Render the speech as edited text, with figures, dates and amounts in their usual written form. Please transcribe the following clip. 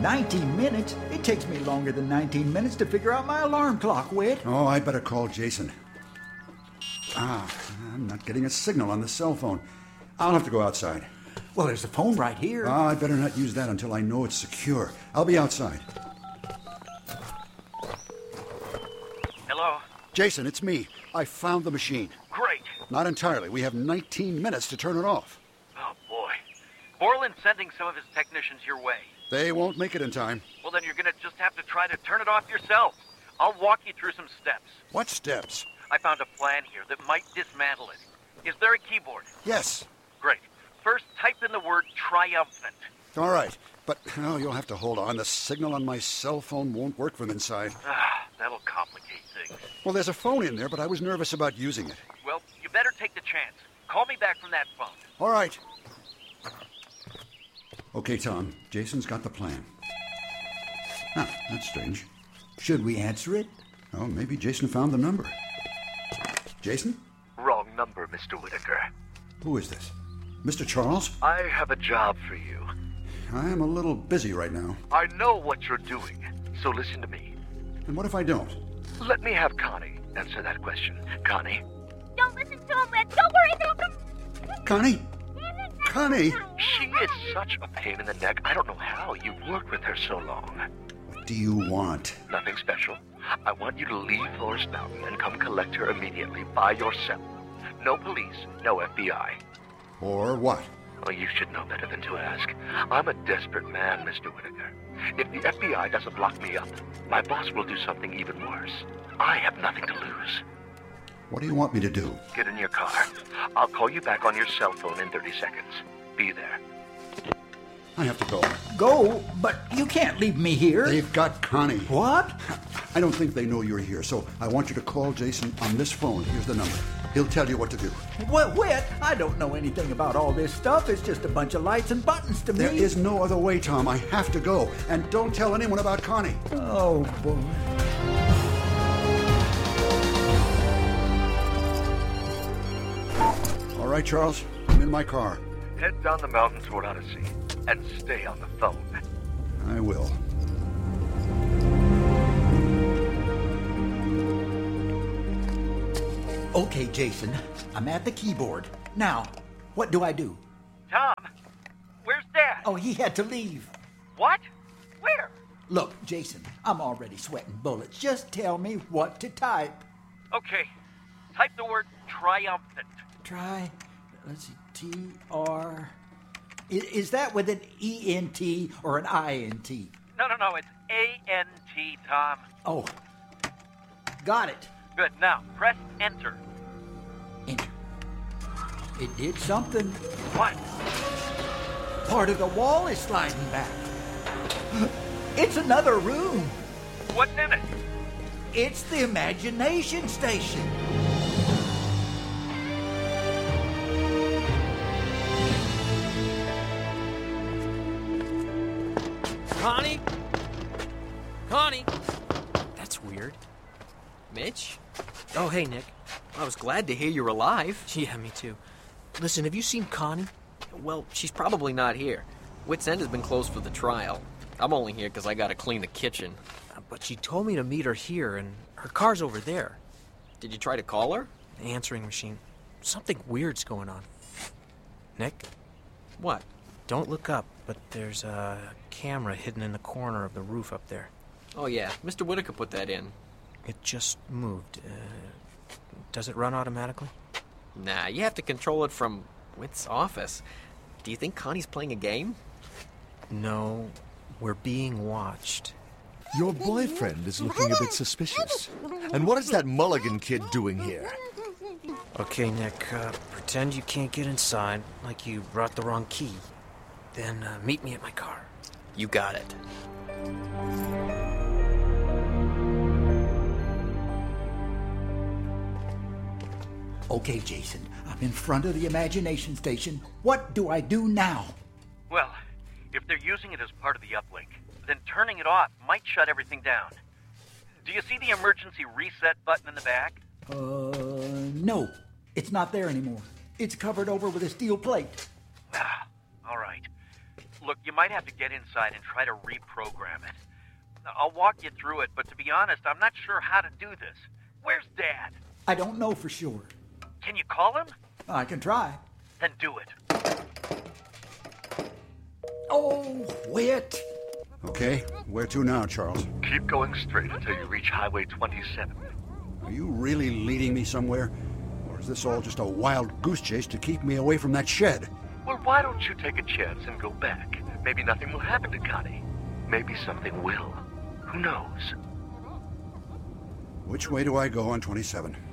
19 minutes? It takes me longer than 19 minutes to figure out my alarm clock, Whit. Oh, I better call Jason. I'm not getting a signal on the cell phone. I'll have to go outside. Well, there's a phone right here. I better not use that until I know it's secure. I'll be outside. Hello? Jason, it's me. I found the machine. Great. Not entirely. We have 19 minutes to turn it off. Oh, boy. Borland's sending some of his technicians your way. They won't make it in time. Well, then you're going to just have to try to turn it off yourself. I'll walk you through some steps. What steps? I found a plan here that might dismantle it. Is there a keyboard? Yes. Great. First, type in the word triumphant. All right. But you'll have to hold on. The signal on my cell phone won't work from inside. That'll complicate things. Well, there's a phone in there, but I was nervous about using it. Well, you better take the chance. Call me back from that phone. All right. Okay, Tom. Jason's got the plan. That's strange. Should we answer it? Oh, maybe Jason found the number. Jason? Wrong number, Mr. Whitaker. Who is this? Mr. Charles? I have a job for you. I am a little busy right now. I know what you're doing, so listen to me. And what if I don't? Let me have Connie answer that question. Connie? Don't listen to him, Red. Don't worry about him. Connie? Connie? She is such a pain in the neck. I don't know how you've worked with her so long. What do you want? Nothing special. I want you to leave Forest Mountain and come collect her immediately by yourself. No police, no FBI. Or what? Oh, you should know better than to ask. I'm a desperate man, Mr. Whitaker. If the FBI doesn't lock me up, my boss will do something even worse. I have nothing to lose. What do you want me to do? Get in your car. I'll call you back on your cell phone in 30 seconds. Be there. I have to go. Go? But you can't leave me here. They've got Connie. What? I don't think they know you're here, so I want you to call Jason on this phone. Here's the number. He'll tell you what to do. What, Whit? I don't know anything about all this stuff. It's just a bunch of lights and buttons to me. There is no other way, Tom. I have to go. And don't tell anyone about Connie. Oh, boy. All right, Charles. I'm in my car. Head down the mountain toward Odyssey and stay on the phone. I will. Okay, Jason. I'm at the keyboard. Now, what do I do? Tom, where's Dad? Oh, he had to leave. What? Where? Look, Jason, I'm already sweating bullets. Just tell me what to type. Okay. Type the word triumphant. Let's see, T-R... Is that with an E-N-T or an I-N-T? No, it's A-N-T, Tom. Oh, got it. Good. Now, press enter. Enter. It did something. What? Part of the wall is sliding back. It's another room. What's in it? It's the imagination station. Connie? Connie? That's weird. Mitch? Oh, hey, Nick. I was glad to hear you're alive. Yeah, me too. Listen, have you seen Connie? Well, she's probably not here. Wits End has been closed for the trial. I'm only here because I gotta clean the kitchen. But she told me to meet her here, and her car's over there. Did you try to call her? The answering machine. Something weird's going on. Nick? What? Don't look up, but there's a camera hidden in the corner of the roof up there. Oh, yeah. Mr. Whitaker put that in. It just moved. Does it run automatically? Nah, you have to control it from Wit's office. Do you think Connie's playing a game? No, we're being watched. Your boyfriend is looking a bit suspicious. And what is that Mulligan kid doing here? Okay, Nick, pretend you can't get inside, like you brought the wrong key. Then meet me at my car. You got it. Okay, Jason, I'm in front of the imagination station. What do I do now? Well, if they're using it as part of the uplink, then turning it off might shut everything down. Do you see the emergency reset button in the back? No. It's not there anymore. It's covered over with a steel plate. All right. Look, You might have to get inside and try to reprogram it. I'll walk you through it, but to be honest, I'm not sure how to do this. Where's Dad? I don't know for sure. Can you call him? I can try. Then do it. Oh, wait. Okay, where to now, Charles? Keep going straight until you reach Highway 27. Are you really leading me somewhere? Or is this all just a wild goose chase to keep me away from that shed? Well, why don't you take a chance and go back? Maybe nothing will happen to Connie. Maybe something will. Who knows? Which way do I go on 27?